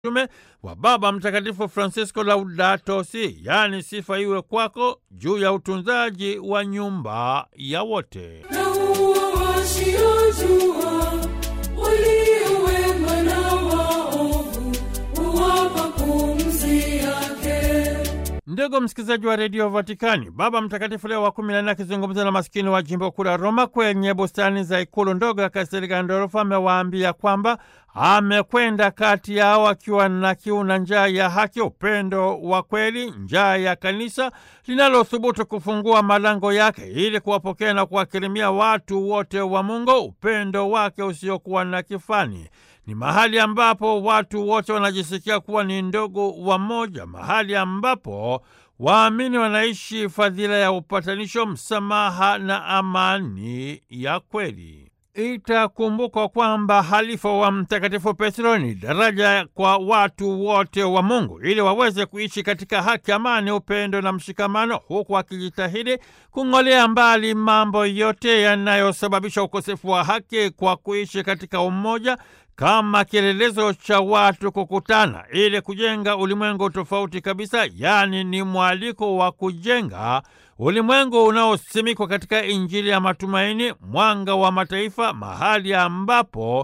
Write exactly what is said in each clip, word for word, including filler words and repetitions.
utume wa Baba Mtakatifu Francisco Laudato Si, yaani sifa iwe kwako, juu ya utunzaji wa nyumba ya wote. Ndugu msikilizaji wa redio Vatikani, Baba Mtakatifu Leo wa kumi na nne akizungumza na masikini wa jimbo kuu la Roma kwenye bustani za ikulu ndogo ya Kastel Gandolfo amewaambia kwamba amekwenda kati yao akiwa na kiu na njaa ya haki, upendo wa kweli, njaa ya kanisa linalothubutu kufungua malango yake ili kuwapokea na kuwakirimia watu wote wa Mungu, upendo wake usiokuwa na kifani. Ni mahali ambapo watu wote wanajisikia kuwa ni ndugu wa moja, mahali ambapo waamini wanaishi fadhila ya upatanisho, msamaha na amani ya kweli. Itakumbukwa kwamba halifa wa Mtakatifu Petro ni daraja kwa watu wote wa Mungu ili waweze kuishi katika haki, amani, upendo na mshikamano, huku akijitahidi kung'olea mbali mambo yote yanayosababisha ukosefu wa haki kwa kuishi katika umoja kama kielelezo cha watu kukutana ili kujenga ulimwengu tofauti kabisa, yaani ni mwaliko wa kujenga ulimwengu unaosimikwa katika Injili ya matumaini, mwanga wa mataifa, mahali ambapo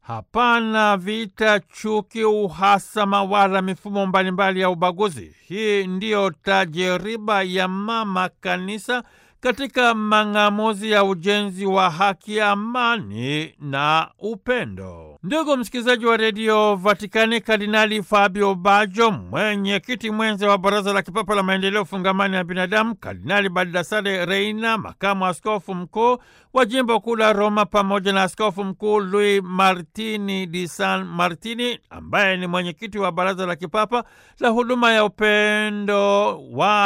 hapana vita, chuki, uhasama wala mifumo mbalimbali ya ubaguzi. Hii ndiyo tajiriba ya Mama Kanisa katika mang'amuzi ya ujenzi wa haki, amani na upendo. Ndugu msikilizaji wa redio Vatikani, Kardinali Fabio Baggio, mwenyekiti mwenza wa Baraza la Kipapa la Maendeleo Fungamani ya Binadamu, Kardinali Baldassare Reina, makamu askofu mkuu wa jimbo kuu la Roma, pamoja na askofu mkuu Luis Martini di San Martini, ambaye ni mwenyekiti wa Baraza la Kipapa la Huduma ya Upendo,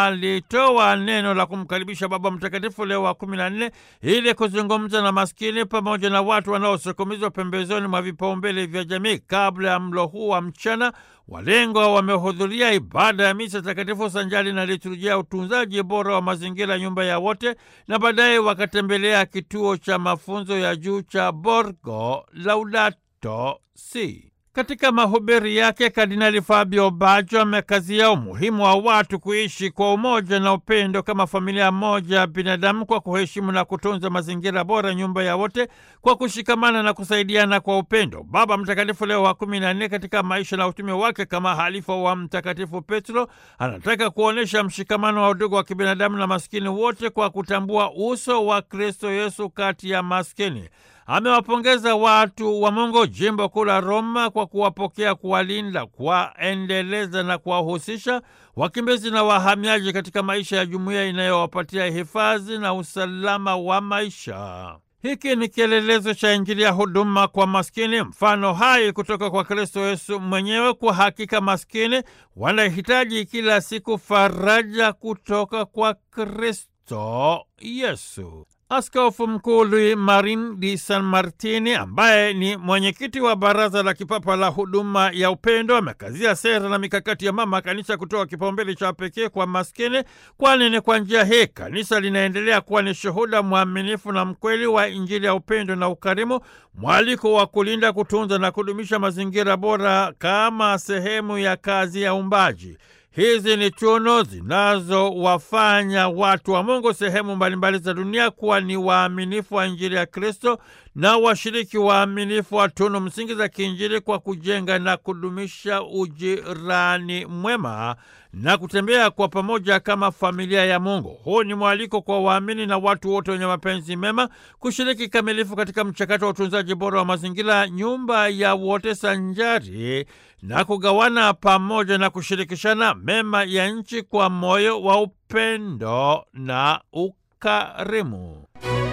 walitoa neno la kumkaribisha Baba Mtakatifu Leo wa kumi na nne ili kuzungumza na maskini pamoja na watu wanaosukumizwa pembezoni mwa vipaumbele vya jamii. Kabla ya mlo huu wa mchana, walengwa wamehudhuria ibada ya misa takatifu sanjali na liturujia ya utunzaji bora wa mazingira, nyumba ya wote, na baadaye wakatembelea kituo cha mafunzo ya juu cha Borgo Laudato Si. Katika mahubiri yake, Kardinali Fabio Baggio amekazia umuhimu wa watu kuishi kwa umoja na upendo kama familia moja ya binadamu, kwa kuheshimu na kutunza mazingira bora, nyumba ya wote, kwa kushikamana na kusaidiana kwa upendo. Baba Mtakatifu Leo wa kumi na nne katika maisha na utume wake kama halifa wa Mtakatifu Petro anataka kuonyesha mshikamano wa udugu wa kibinadamu na maskini wote kwa kutambua uso wa Kristo Yesu kati ya maskini. Amewapongeza watu wa Mungu jimbo kuu la Roma kwa kuwapokea, kuwalinda, kuwaendeleza na kuwahusisha wakimbizi na wahamiaji katika maisha ya jumuiya inayowapatia hifadhi na usalama wa maisha. Hiki ni kielelezo cha Injili ya huduma kwa maskini, mfano hai kutoka kwa Kristo Yesu mwenyewe. Kwa hakika maskini wanahitaji kila siku faraja kutoka kwa Kristo Yesu. Askofu Mkuu Luis Marin di San Martini, ambaye ni mwenyekiti wa Baraza la Kipapa la Huduma ya Upendo, amekazia sera na mikakati ya Mama Kanisa kutoa kipaumbele cha pekee kwa maskini, kwani ni kwa njia hii kanisa linaendelea kuwa ni shuhuda mwaminifu na mkweli wa Injili ya upendo na ukarimu, mwaliko wa kulinda, kutunza na kudumisha mazingira bora kama sehemu ya kazi ya uumbaji. Hizi ni chuno zinazowafanya watu wa Mungu sehemu mbalimbali za dunia kuwa ni waaminifu wa Injili ya Kristo na washiriki waaminifu wa tunu msingi za kiinjili, kwa kujenga na kudumisha ujirani mwema na kutembea kwa pamoja kama familia ya Mungu. Huu ni mwaliko kwa waamini na watu wote wenye mapenzi mema kushiriki kamilifu katika mchakato wa utunzaji bora wa mazingira, nyumba ya wote, sanjari na kugawana pamoja na kushirikishana mema ya nchi kwa moyo wa upendo na ukarimu.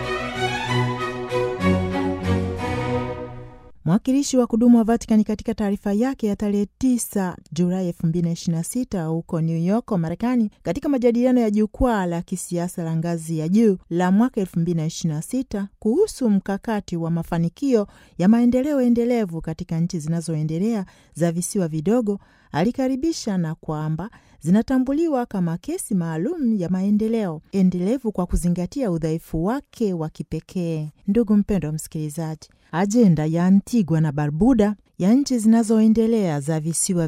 Mwakilishi wa kudumu wa Vatikani katika taarifa yake ya tarehe tisa Julai elfu mbili na ishirini na sita huko New York, Marekani, katika majadiliano ya jukwaa la kisiasa la ngazi ya juu la mwaka elfu mbili na ishirini na sita kuhusu mkakati wa mafanikio ya maendeleo endelevu katika nchi zinazoendelea za visiwa vidogo, alikaribisha na kwamba zinatambuliwa kama kesi maalum ya maendeleo endelevu kwa kuzingatia udhaifu wake wa kipekee. Ndugu mpendwa msikilizaji, ajenda ya Antigua na Barbuda ya nchi zinazoendelea za visiwa